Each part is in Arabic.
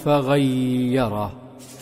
فغيره.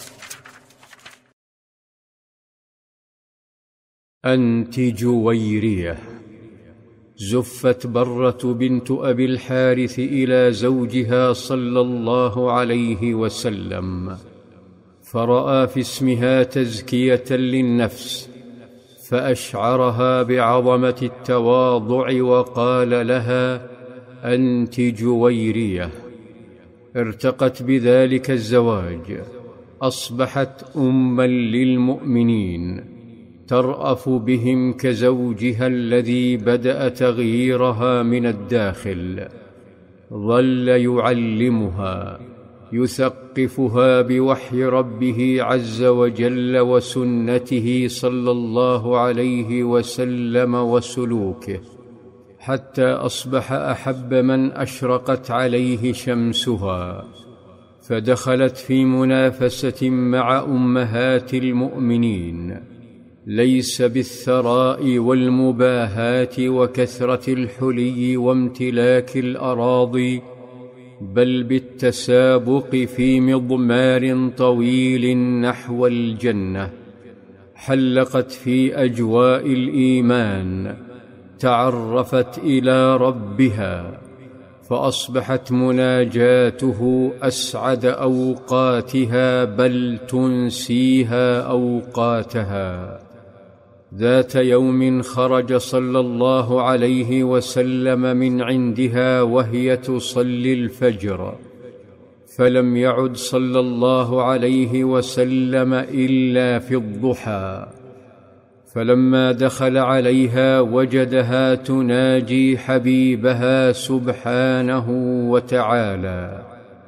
أنت جويرية. زفت برة بنت أبي الحارث إلى زوجها صلى الله عليه وسلم، فرأى في اسمها تزكية للنفس، فأشعرها بعظمة التواضع وقال لها: أنت جويرية. ارتقت بذلك الزواج، أصبحت أمًا للمؤمنين، ترأف بهم كزوجها الذي بدأ تغييرها من الداخل. ظل يعلمها، يثقفها بوحي ربه عز وجل وسنته صلى الله عليه وسلم وسلوكه، حتى أصبح أحب من أشرقت عليه شمسها، فدخلت في منافسة مع أمهات المؤمنين، ليس بالثراء والمباهاة وكثرة الحلي وامتلاك الأراضي، بل بالتسابق في مضمار طويل نحو الجنة. حلقت في أجواء الإيمان، تعرفت إلى ربها، فأصبحت مناجاته أسعد أوقاتها، بل تنسيها أوقاتها. ذات يوم خرج صلى الله عليه وسلم من عندها وهي تصلي الفجر، فلم يعد صلى الله عليه وسلم إلا في الضحى، فلما دخل عليها وجدها تناجي حبيبها سبحانه وتعالى،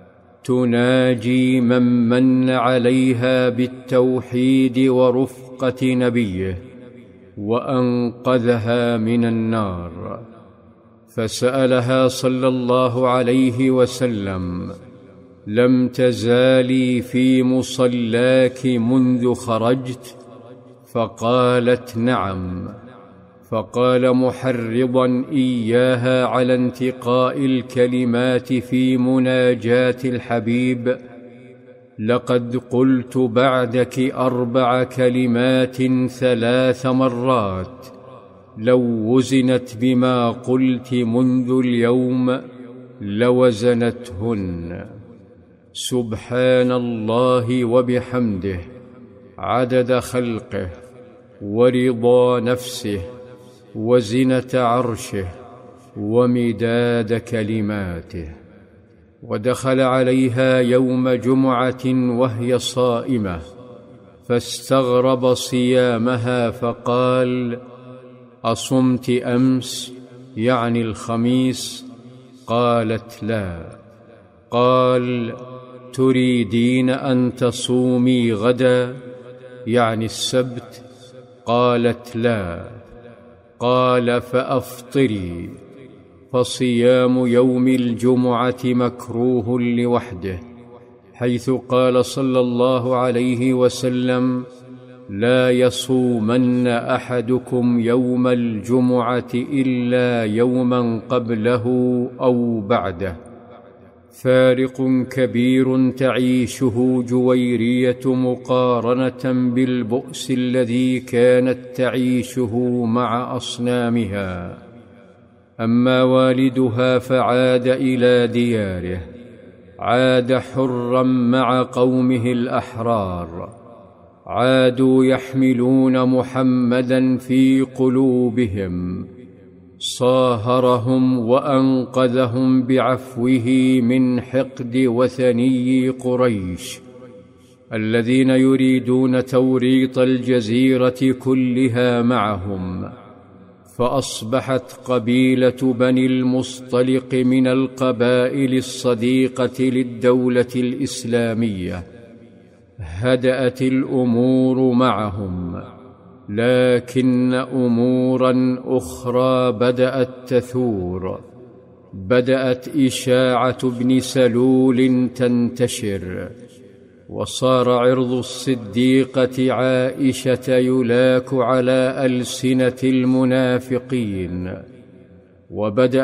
تناجي من عليها بالتوحيد ورفقة نبيه وأنقذها من النار. فسألها صلى الله عليه وسلم: لم تزالي في مصلاك منذ خرجت؟ فقالت: نعم. فقال محرضا إياها على انتقاء الكلمات في مناجاة الحبيب: لقد قلت بعدك 4 كلمات 3 مرات، لو وزنت بما قلت منذ اليوم لوزنتهن. سبحان الله وبحمده، عدد خلقه ورضا نفسه وزنة عرشه ومداد كلماته. ودخل عليها يوم جمعة وهي صائمة، فاستغرب صيامها فقال: أصمت أمس؟ يعني الخميس؟ قالت: لا. قال: تريدين أن تصومي غدا؟ يعني السبت؟ قالت: لا. قال: فأفطري. فصيام يوم الجمعة مكروه لوحده، حيث قال صلى الله عليه وسلم: لا يصومن أحدكم يوم الجمعة إلا يوما قبله أو بعده. فارق كبير تعيشه جويرية مقارنة بالبؤس الذي كانت تعيشه مع أصنامها. أما والدها فعاد إلى دياره، عاد حرا مع قومه الأحرار، عادوا يحملون محمدا في قلوبهم، صاهرهم وأنقذهم بعفوه من حقد وثني قريش الذين يريدون توريط الجزيرة كلها معهم. فأصبحت قبيلة بني المصطلق من القبائل الصديقة للدولة الإسلامية. هدأت الأمور معهم، لكن أمورا أخرى بدأت تثور. بدأت إشاعة ابن سلول تنتشر، وصار عرض الصديقة عائشة يلاك على ألسنة المنافقين، وبدأ